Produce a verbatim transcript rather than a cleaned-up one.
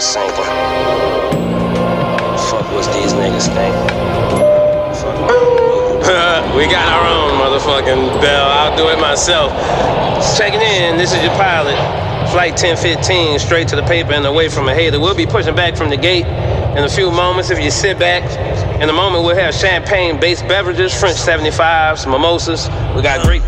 sinking. Fuck what's these niggas think. We got our own motherfucking bell. I'll do it myself. Checking in. This is your pilot. Flight ten fifteen, straight to the paper and away from a hater. We'll be pushing back from the gate in a few moments. If you sit back, in a moment we'll have champagne-based beverages, French seventy-fives, mimosas. We got great